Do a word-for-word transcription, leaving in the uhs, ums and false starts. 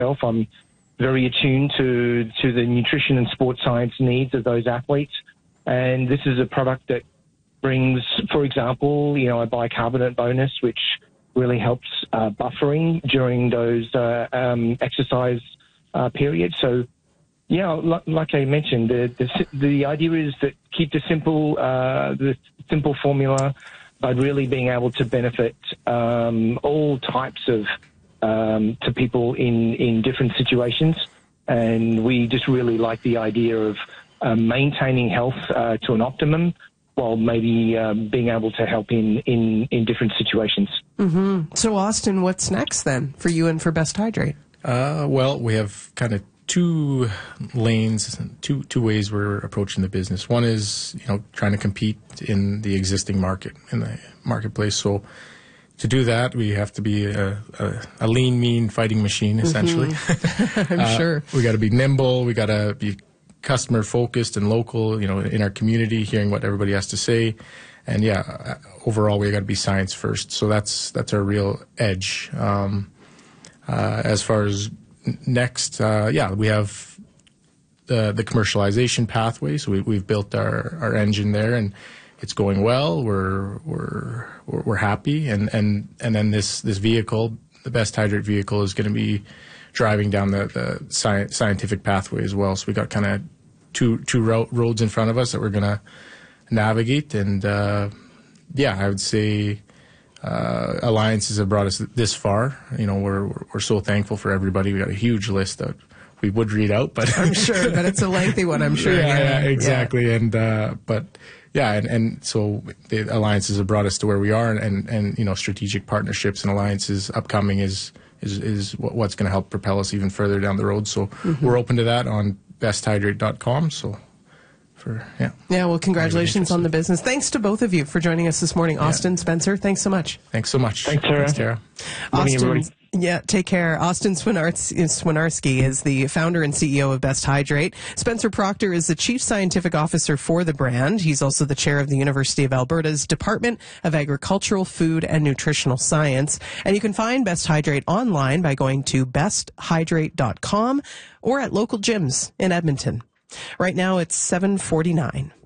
myself. I'm very attuned to, to the nutrition and sports science needs of those athletes. And this is a product that brings, for example, you know, a bicarbonate bonus, which really helps uh, buffering during those uh, um, exercise uh, periods. So, yeah, like, like I mentioned, the, the the idea is that keep the simple uh, the simple formula, but really being able to benefit um, all types of um, to people in in different situations. And we just really like the idea of uh, maintaining health uh, to an optimum, while maybe um, being able to help in, in, in different situations. Mm-hmm. So, Austin, what's next then for you and for Best Hydrate? Uh, well, we have kind of two lanes, two two ways we're approaching the business. One is, you know, trying to compete in the existing market, in the marketplace. So to do that, we have to be a, a, a lean, mean fighting machine, essentially. Mm-hmm. I'm uh, sure. We got to be nimble. We got to be customer focused and local, you know, in our community, hearing what everybody has to say. And yeah, overall, we got to be science first. So that's that's our real edge. Um, uh, as far as next, uh, yeah, we have the the commercialization pathway. So we, we've built our, our engine there, and it's going well. We're we're we're, we're happy, and, and and then this this vehicle, the Best Hydrate vehicle, is going to be driving down the, the sci- scientific pathway as well. So we got kind of two two ro- roads in front of us that we're going to navigate. And uh, yeah, I would say uh, alliances have brought us this far. You know, we're we're so thankful for everybody. We got a huge list that we would read out, but I'm sure, but it's a lengthy one. I'm sure. Yeah, yeah, yeah exactly. Yeah. And uh, but yeah, and, and so the alliances have brought us to where we are, and, and, and you know, strategic partnerships and alliances upcoming is. is, is what's going to help propel us even further down the road. So mm-hmm. we're open to that on best hydrate dot com. So for, yeah. Yeah, well, congratulations on the business. Thanks to both of you for joining us this morning. Austin, yeah. Spencer, thanks so much. Thanks so much. Thanks, Tara. Thanks, Tara. Austin, yeah, take care. Austin Swinarski is the founder and C E O of Best Hydrate. Spencer Proctor is the Chief Scientific Officer for the brand. He's also the chair of the University of Alberta's Department of Agricultural, Food, and Nutritional Science. And you can find Best Hydrate online by going to best hydrate dot com or at local gyms in Edmonton. Right now it's seven forty-nine.